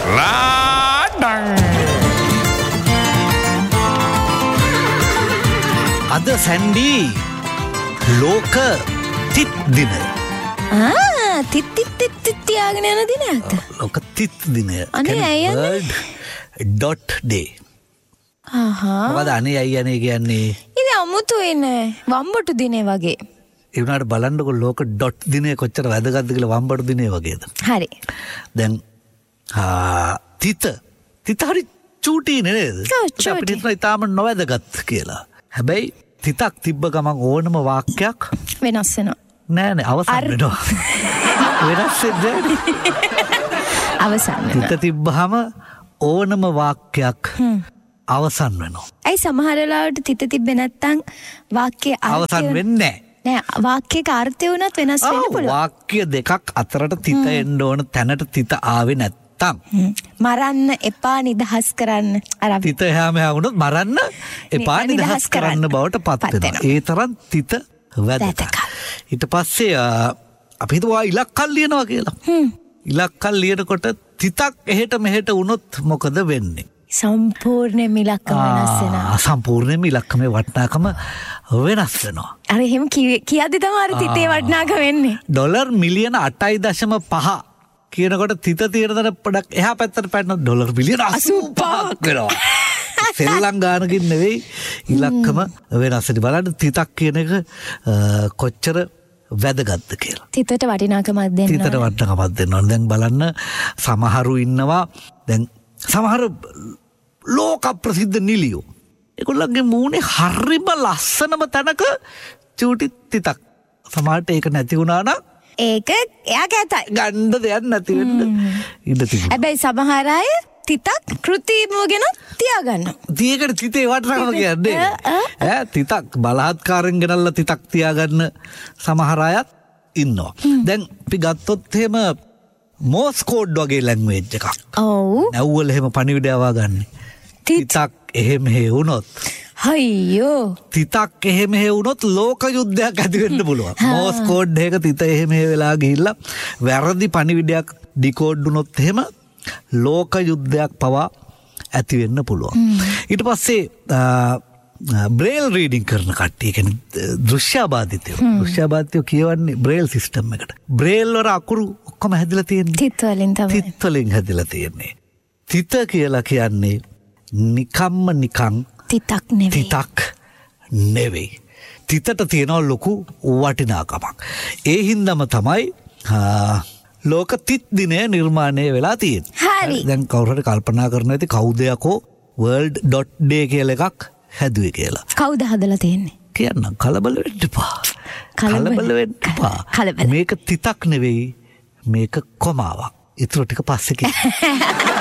අද සැන්ඩි ලෝක තිත් දින. තිත් තියාගෙන යන දිනයක්. ලෝක තිත් දිනය. අනේ ඇයි .day. මොකද අනේ අයියනේ කියන්නේ? ඉතින් අමුතුයි නේ. වම්බටු දිනේ වගේ. ඒ වුණාට බලන්නකො ලෝක දිනේ කොච්චර වැදගත්ද කියලා වම්බටු දිනේ වගේද? හරි. දැන් තිත හරි චූටි නේද? අපිට හිතනවා ඊටාම නොවැදගත් කියලා. හැබැයි තිතක් තිබ්බ ගමන් ඕනම වාක්‍යයක් වෙනස් වෙනවා. නෑ අවසන් වෙනවා. වෙනස් වෙන්නේ අවසන් වෙනවා. තිත තිබ්බහම ඕනම වාක්‍යයක් අවසන් වෙනවා. ඇයි සමහර වෙලාවට තිත තිබ්බේ නැත්තම් වාක්‍යය අවසන් වෙන්නේ නෑ. වාක්‍යයක අර්ථය වුණත් වෙනස් වෙන්න පුළුවන්. වාක්‍ය දෙකක් අතරට තිත එන්න ඕන තැනට තිත ආවේ නැත්තම් මරන්න එපා නිදහස් කරන්න. අර තිත එහාම වුණොත් මරන්න එපා නිදහස් කරන්න බවට පත් වෙනවා. ඒ තරම් තිත වැදගත්. ඊට පස්සේ අපි හිතුවා ඉලක්කම් ලියනවා කියලා. ඉලක්කම් ලියනකොට තිතක් එහෙට මෙහෙට වුණොත් මොකද වෙන්නේ? සම්පූර්ණයෙන්ම ඉලක්කම වෙනස් වෙනවා. සම්පූර්ණයෙන්ම ඉලක්කමේ වටිනාකම වෙනස් වෙනවා. අර එහෙම කියද්දි තමයි අර තිතේ වටිනාකම වෙන්නේ. ඩොලර් මිලියන 8.5 කියනකොට තිත තියෙන තැන පොඩක් එහා පැත්තට පැනන ඩොලර් මිලියන 85ක් වෙනවා. සෙල්ලම් ගානකින් නෙවෙයි ඉලක්කම වෙනස් වෙනවා. බලන්න තිතක් කියන එක කොච්චර වැදගත්ද කියලා. තිතට වටිනාකමක් දෙන්න. තිතට වටිනාකමක් දෙන්න ඕන. දැන් බලන්න සමහරු ඉන්නවා දැන් සමහර ලෝක ප්‍රසිද්ධ නිලියෝ. ඒගොල්ලන්ගේ මූණේ හරිම ලස්සනම තැනක චූටි තිතක්. සමහරට ඒක නැති වුණා නම් ඒක එයා කැතයි. ගන්න දෙයක් නැති වෙන්න ඉඩ තිබුණා. හැබැයි සමහර අය තිතක් කෘතිමවගෙන තියාගන්නවා. ඒකට තිතේ වටිනාකම කියන්නේ තිතක් බලහත්කාරයෙන් ගෙනල්ලා තිතක් තියාගන්න සමහර අයත් ඉන්නවා. දැන් අපි ගත්තොත් එහෙම මෝස් කෝඩ් වගේ ලැන්ග්වේජ් එකක්. ඔව්. නැව්වල එහෙම පණිවිඩය ආවගන්නේ. තිතක් එහෙම වුණොත් අයියෝ. තිතක් එහෙම වුණොත් ලෝක යුද්ධයක් ඇති වෙන්න පුළුවන්. මෝස් කෝඩ් එක තිත එහෙම වෙලා ගිහිල්ලා වැරදි පණිවිඩයක් ඩිකෝඩ් වුණොත් එහෙම ලෝක යුද්ධයක් පවා ඇති වෙන්න පුළුවන්. ඊට පස්සේ බ්‍රේල් රීඩින් කරන කට්ටිය කියන්නේ දෘශ්‍යාබාධිතයෝ කියවන්නේ බ්‍රේල් සිස්ටම් එකට. බ්‍රේල් වල අකුරු ඔක්කොම හැදිලා තියෙන්නේ තිත් වලින් තමයි. තිත් වලින් හැදිලා තියෙන්නේ. තිත කියලා කියන්නේ නිකන් තිතක් නෙවෙයි. තිතට තියෙනවා ලොකු වටිනාකමක්. ඒ හින්දාම තමයි ලෝක තිත් දිනය නිර්මාණය වෙලා තියෙන්නේ. හරි. දැන් කවුරු හරි කල්පනා කරනවා ඇති කවුද යකෝ world.day කියලා එකක් හැදුවේ කියලා. කවුද හදලා තියෙන්නේ? කියන්නම් කලබල වෙන්න එපා. මේක තිතක් නෙවෙයි මේක කොමාවක්. ඊටු ටික පස්සේ